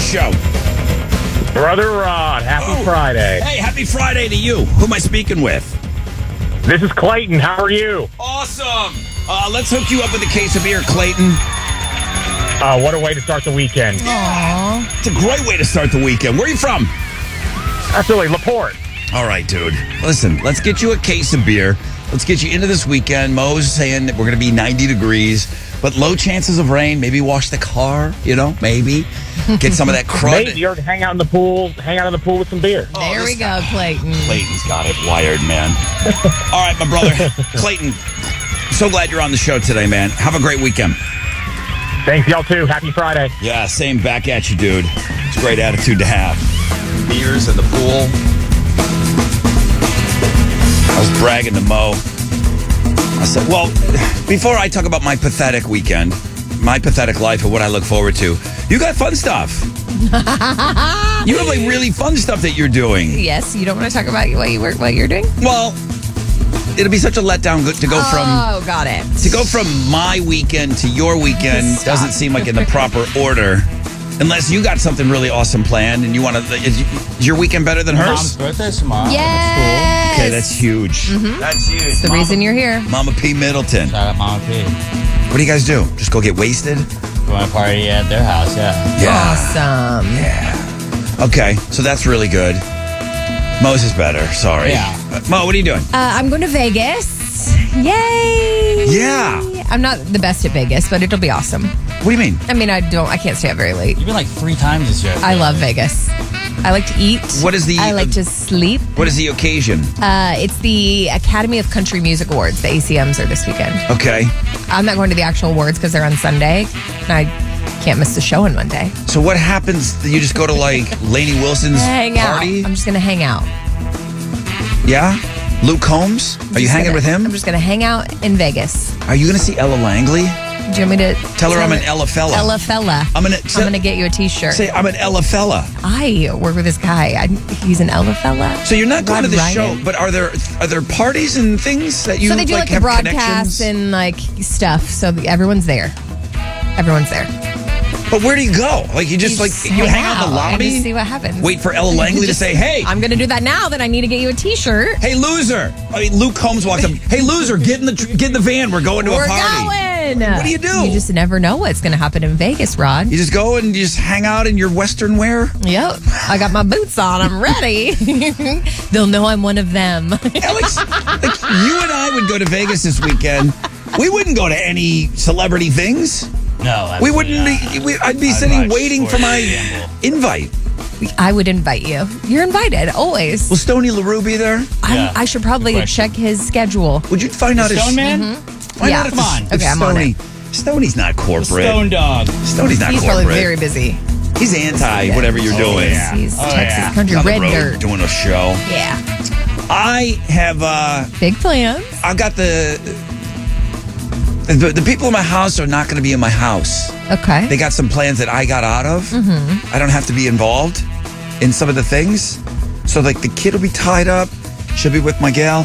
show? Brother Rod, happy Friday. Hey, happy Friday to you. Who am I speaking with? This is Clayton. How are you? Awesome. Let's hook you up with a case of beer, Clayton. What a way to start the weekend. It's a great way to start the weekend. Where are you from? Absolutely, LaPorte. All right, dude. Listen, let's get you a case of beer. Let's get you into this weekend. Mo's saying that we're going to be 90 degrees, but low chances of rain. Maybe wash the car, maybe. Get some of that crud. Maybe or hang out in the pool with some beer. There we go, Clayton. Clayton's got it wired, man. All right, my brother. Clayton, so glad you're on the show today, man. Have a great weekend. Thanks, y'all, too. Happy Friday. Yeah, same back at you, dude. It's a great attitude to have. Beers in the pool. I was bragging to Mo. I said, well, before I talk about my pathetic weekend, my pathetic life and what I look forward to, you got fun stuff. You have like really fun stuff that you're doing. Yes, you don't want to talk about what you're doing? Well, it'll be such a letdown to go Oh, got it. To go from my weekend to your weekend doesn't seem like in the proper order. Unless you got something really awesome planned and you want to... Is your weekend better than hers? Mom's birthday tomorrow. Yes. Okay, that's huge. Mm-hmm. That's huge. It's the reason you're here. Mama P. Middleton. Shout out Mama P. What do you guys do? Just go get wasted? We want to party at their house, yeah. Awesome. Yeah. Okay, so that's really good. Mo's is better. Sorry. Yeah. Mo, what are you doing? I'm going to Vegas. Yay. Yeah. I'm not the best at Vegas, but it'll be awesome. What do you mean? I mean, I can't stay up very late. You've been like 3 times this year. I love Vegas. I like to eat. What is the... I like to sleep. What is the occasion? It's the Academy of Country Music Awards. The ACMs are this weekend. Okay. I'm not going to the actual awards because they're on Sunday. And I can't miss the show on Monday. So what happens? You just go to like Lainey Wilson's Hang party? out. I'm just going to hang out. Yeah? Luke Combs? Are you hanging with him? I'm just going to hang out in Vegas. Are you going to see Ella Langley? Do you want me to... Tell her I'm an Ella fella. Ella fella. I'm going to get you a t-shirt. Say I'm an Ella fella. I work with this guy. He's an Ella fella. So you're not going to the Ryan. show, but are there parties and things that you So they do like the have broadcasts connections? and like stuff. So everyone's there. Everyone's there. But where do you go? Like you just you hang out in the and lobby? just see what happens. Wait for Ella Langley to say, hey. I'm going to do that now that I need to get you a t-shirt. Hey, loser. I mean, Luke Combs walks up. Hey, loser, get in the van. We're going to a party. We're going. What do you do? You just never know what's going to happen in Vegas, Rod. You just go and you just hang out in your Western wear? Yep. I got my boots on. I'm ready. They'll know I'm one of them. Alex, like you and I would go to Vegas this weekend. We wouldn't go to any celebrity things. No, We wouldn't be. I'd be sitting waiting for my invite. I would invite you. You're invited, always. Will Stoney LaRue be there? Yeah. I should probably Question. check his schedule. Would you find out if Stone Man? Find Yeah. out if Come on. if Okay, I'm on Stoney, Stoney's not corporate. Stone Dog. Stoney's not He's corporate. probably very busy. He's anti whatever you're doing. yeah. He's Oh, Texas yeah. country On the red road dirt. doing a show. Yeah. I have. Big plans. I got the people in my house are not going to be in my house. Okay. They got some plans that I got out of. I don't have to be involved in some of the things. So, like, the kid will be tied up. She'll be with my gal.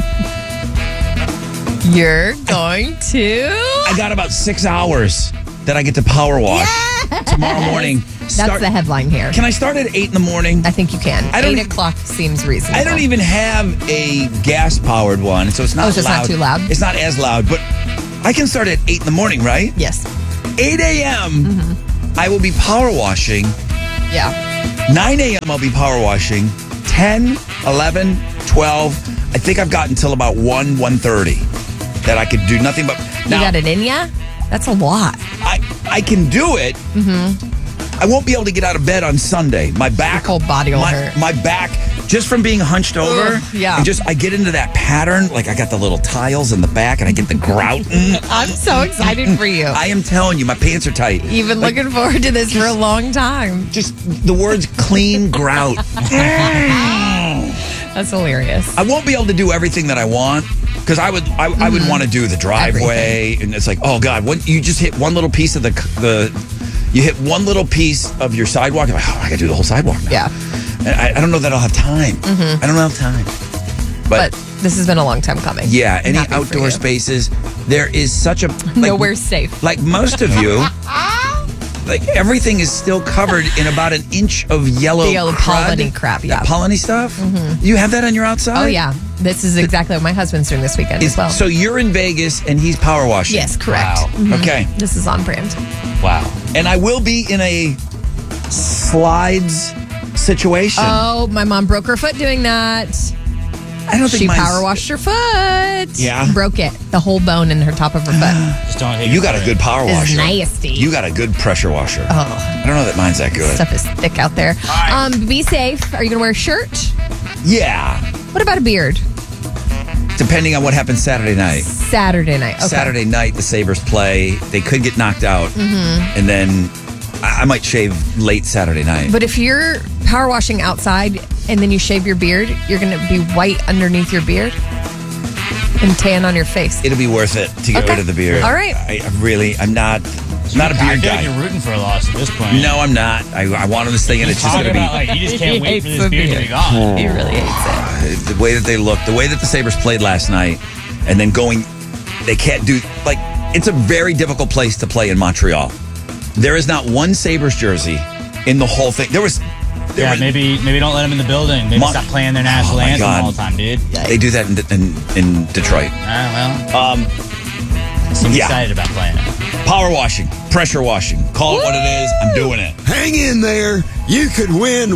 You're going to? I got about 6 hours that I get to power wash tomorrow morning. That's the headline here. Can I start at 8 in the morning? I think you can. I don't 8 even- o'clock seems reasonable. I don't even have a gas-powered one, so it's not so it's loud. not too loud? It's not as loud, but I can start at 8 in the morning, right? Yes. 8 a.m., I will be power washing. Yeah. 9 a.m., I'll be power washing. 10, 11, 12. I think I've got until about 1:30 that I could do nothing but... You Now, got it in ya? That's a lot. I can do it. I won't be able to get out of bed on Sunday. My back... Your whole body will hurt. My back, just from being hunched over, yeah. and I get into that pattern. Like, I got the little tiles in the back, and I get the grouting. I'm so excited for you. I am telling you, my pants are tight. You've been looking forward to this for a long time. Just the words clean grout. That's hilarious. I won't be able to do everything that I want because I would want to do the driveway, and it's like, oh God, what you just hit one little piece of you hit one little piece of your sidewalk. You're like, oh, I got to do the whole sidewalk now. Yeah. And I don't know that I'll have time. I don't have time. But this has been a long time coming. Yeah, I'm any happy for outdoor you. spaces, there is such a Nowhere's safe. Like most of you, like everything is still covered in about an inch of yellow The yellow crud. polleny crap, yeah. That polleny stuff? You have that on your outside? Oh, yeah. This is exactly what my husband's doing this weekend as well. So you're in Vegas and he's power washing? Yes, correct. Wow. Mhm. Okay. This is on brand. Wow. And I will be in a slides situation. Oh, my mom broke her foot doing that. I don't think She mine's- power washed her foot. Yeah? Broke it. The whole bone in her top of her foot. Just don't hit You got a good power It's washer. nasty. You got a good pressure washer. Oh. I don't know that mine's that good. Stuff is thick out there. Be safe. Are you going to wear a shirt? Yeah. What about a beard? Depending on what happens Saturday night. Saturday night. Okay. Saturday night, the Sabres play. They could get knocked out. Mm-hmm. And then I might shave late Saturday night. But if you're power washing outside and then you shave your beard, you're going to be white underneath your beard and tan on your face. It'll be worth it to get Okay. rid of the beard. All right. I'm not a I beard feel guy. like you're rooting for a loss at this point. No, I'm not. I want this thing, and it's just going to be Like, you just can't wait for hates this the beard to beard. be gone. He really hates it. the way that they look, the way that the Sabres played last night, and then they can't do, like, it's a very difficult place to play in Montreal. There is not one Sabres jersey in the whole thing. There was Maybe don't let them in the building. Maybe stop playing their national Oh, my anthem God. all the time, dude. They do that in Detroit. Well, seem yeah. excited about playing it. Power washing, pressure washing. Call it what it is. I'm doing it. Hang in there. You could win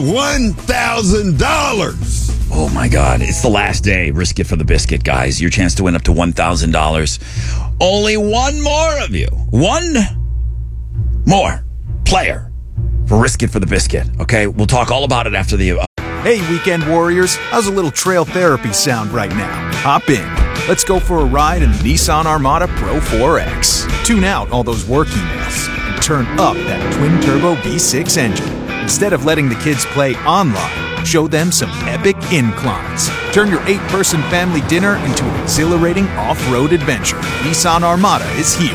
$1,000. Oh my God. It's the last day. Risk it for the biscuit, guys. Your chance to win up to $1,000. Only one more of you. One more player. Risk it for the biscuit. Okay. We'll talk all about it after the. Hey, weekend warriors, how's a little trail therapy sound right now? Hop in. Let's go for a ride in the Nissan Armada Pro 4X. Tune out all those work emails and turn up that twin-turbo V6 engine. Instead of letting the kids play online, show them some epic inclines. Turn your 8-person family dinner into an exhilarating off-road adventure. Nissan Armada is here.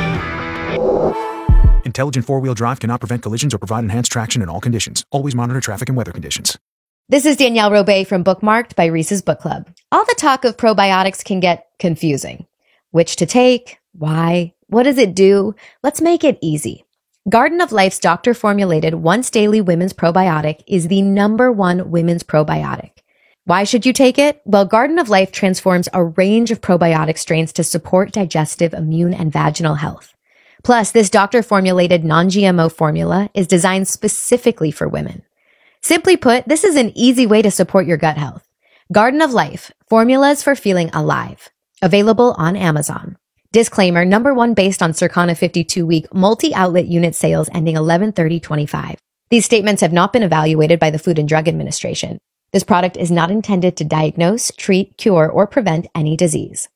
Intelligent four-wheel drive cannot prevent collisions or provide enhanced traction in all conditions. Always monitor traffic and weather conditions. This is Danielle Robay from Bookmarked by Reese's Book Club. All the talk of probiotics can get confusing. Which to take? Why? What does it do? Let's make it easy. Garden of Life's doctor-formulated once-daily women's probiotic is the #1 women's probiotic. Why should you take it? Well, Garden of Life transforms a range of probiotic strains to support digestive, immune, and vaginal health. Plus, this doctor-formulated non-GMO formula is designed specifically for women. Simply put, this is an easy way to support your gut health. Garden of Life, formulas for feeling alive. Available on Amazon. Disclaimer, #1 based on Circana 52-week multi-outlet unit sales ending 11/30/25. These statements have not been evaluated by the Food and Drug Administration. This product is not intended to diagnose, treat, cure, or prevent any disease.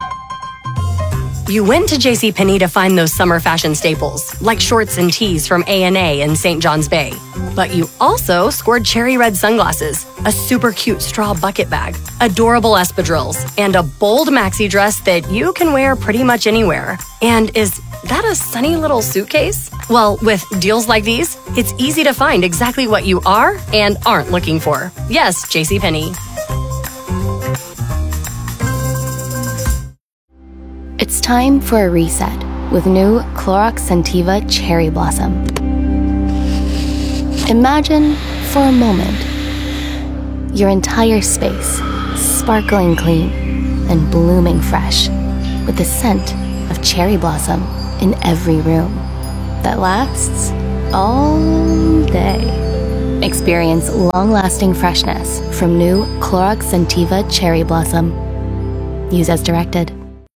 You went to JCPenney to find those summer fashion staples, like shorts and tees from A&A in St. John's Bay. But you also scored cherry red sunglasses, a super cute straw bucket bag, adorable espadrilles, and a bold maxi dress that you can wear pretty much anywhere. And is that a sunny little suitcase? Well, with deals like these, it's easy to find exactly what you are and aren't looking for. Yes, JCPenney. It's time for a reset with new Clorox Scentiva Cherry Blossom. Imagine, for a moment, your entire space sparkling clean and blooming fresh with the scent of cherry blossom in every room that lasts all day. Experience long-lasting freshness from new Clorox Scentiva Cherry Blossom. Use as directed.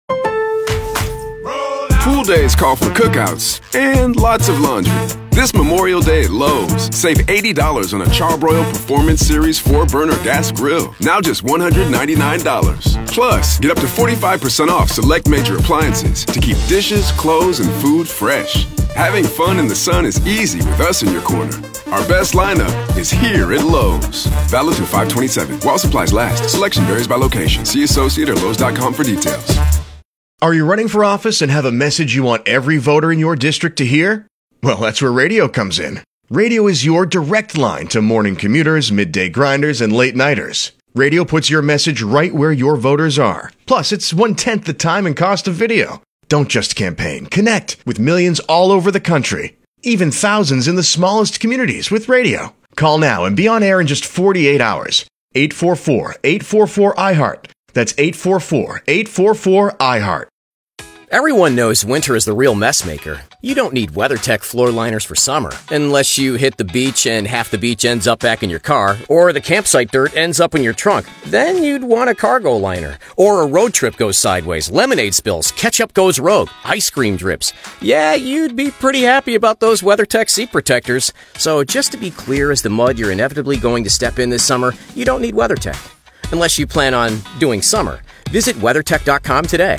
Pool days call for cookouts and lots of laundry. This Memorial Day at Lowe's, save $80 on a Charbroil Performance Series 4-burner gas grill. Now just $199. Plus, get up to 45% off select major appliances to keep dishes, clothes, and food fresh. Having fun in the sun is easy with us in your corner. Our best lineup is here at Lowe's. Valid through 5/27. While supplies last. Selection varies by location. See associate or Lowe's.com for details. Are you running for office and have a message you want every voter in your district to hear? Well, that's where radio comes in. Radio is your direct line to morning commuters, midday grinders, and late nighters. Radio puts your message right where your voters are. Plus, it's 1/10 the time and cost of video. Don't just campaign. Connect with millions all over the country. even thousands in the smallest communities with radio. Call now and be on air in just 48 hours. 844-844-IHEART. That's 844-844-IHEART. Everyone knows winter is the real mess maker. You don't need WeatherTech floor liners for summer, unless you hit the beach and half the beach ends up back in your car, or the campsite dirt ends up in your trunk. Then you'd want a cargo liner. Or a road trip goes sideways, lemonade spills, ketchup goes rogue, ice cream drips. Yeah, you'd be pretty happy about those WeatherTech seat protectors. So just to be clear, as the mud you're inevitably going to step in this summer, you don't need WeatherTech. Unless you plan on doing summer. Visit WeatherTech.com today.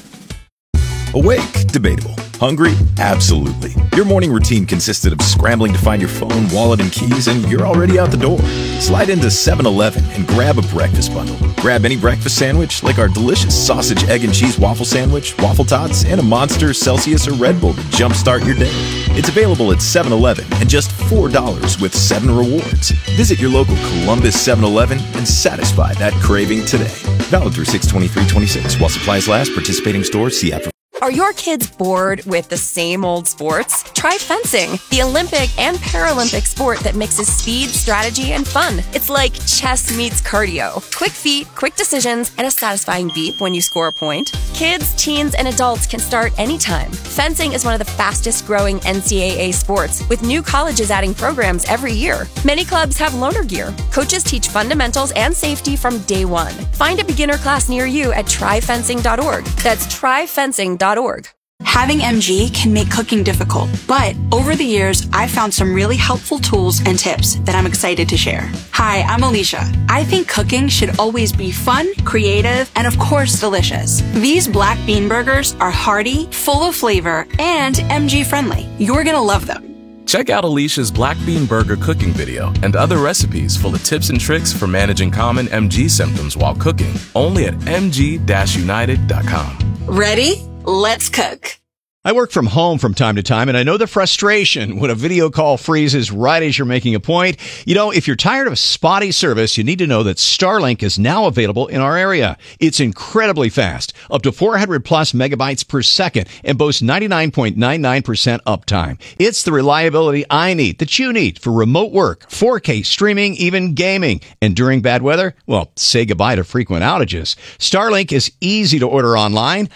Awake? Debatable. Hungry? Absolutely. Your morning routine consisted of scrambling to find your phone, wallet, and keys, and you're already out the door. Slide into 7-Eleven and grab a breakfast bundle. Grab any breakfast sandwich, like our delicious sausage, egg, and cheese waffle sandwich, waffle tots, and a Monster, Celsius, or Red Bull to jumpstart your day. It's available at 7-Eleven and just $4 with 7 rewards. Visit your local Columbus 7-Eleven and satisfy that craving today. Valid through 6/23/26. While supplies last, participating stores, see app for. Are your kids bored with the same old sports? Try fencing, the Olympic and Paralympic sport that mixes speed, strategy, and fun. It's like chess meets cardio. Quick feet, quick decisions, and a satisfying beep when you score a point. Kids, teens, and adults can start anytime. Fencing is one of the fastest growing NCAA sports, with new colleges adding programs every year. Many clubs have loaner gear. Coaches teach fundamentals and safety from day one. Find a beginner class near you at tryfencing.org. That's tryfencing.org. Having MG can make cooking difficult, but over the years, I've found some really helpful tools and tips that I'm excited to share. Hi, I'm Alicia. I think cooking should always be fun, creative, and of course, delicious. These black bean burgers are hearty, full of flavor, and MG friendly. You're gonna love them. Check out Alicia's Black Bean Burger cooking video and other recipes full of tips and tricks for managing common MG symptoms while cooking, only at mg-united.com. Ready? Let's cook. I work from home from time to time, and I know the frustration when a video call freezes right as you're making a point. You know, if you're tired of spotty service, you need to know that Starlink is now available in our area. It's incredibly fast, up to 400 plus megabytes per second, and boasts 99.99% uptime. It's the reliability I need, that you need, for remote work, 4K streaming, even gaming. And during bad weather, well, say goodbye to frequent outages. Starlink is easy to order online.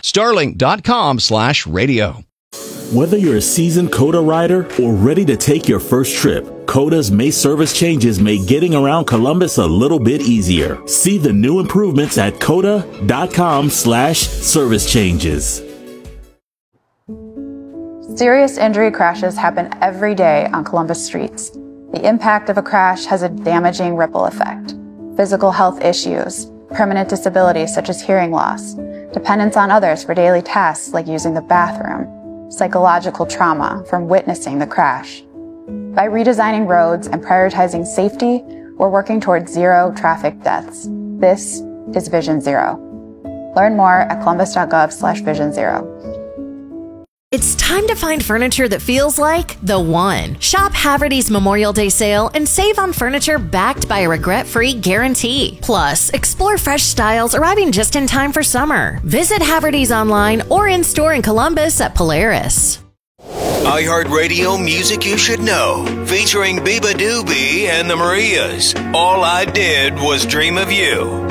Starlink.com/radio. Whether you're a seasoned COTA rider or ready to take your first trip, COTA's May service changes make getting around Columbus a little bit easier. See the new improvements at COTA.com/service changes. Serious injury crashes happen every day on Columbus streets. The impact of a crash has a damaging ripple effect. Physical health issues, permanent disabilities such as hearing loss, dependence on others for daily tasks like using the bathroom, psychological trauma from witnessing the crash. By redesigning roads and prioritizing safety, we're working towards zero traffic deaths. This is Vision Zero. Learn more at columbus.gov/Vision Zero. It's time to find furniture that feels like the one. Shop Haverty's Memorial Day sale and save on furniture backed by a regret-free guarantee. Plus, explore fresh styles arriving just in time for summer. Visit Haverty's online or in-store in Columbus at Polaris. iHeartRadio Music You Should Know, featuring Biba Doobie and the Marias. All I Did Was Dream of You.